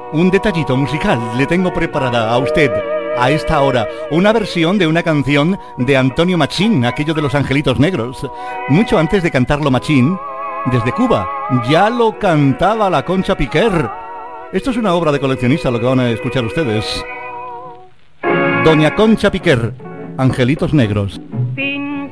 Un detallito musical le tengo preparada a usted a esta hora, una versión de una canción de Antonio Machín, aquello de los angelitos negros. Mucho antes de cantarlo Machín, desde Cuba, ya lo cantaba la Concha Piquer. Esto es una obra de coleccionista, lo que van a escuchar ustedes. Doña Concha Piquer, Angelitos Negros.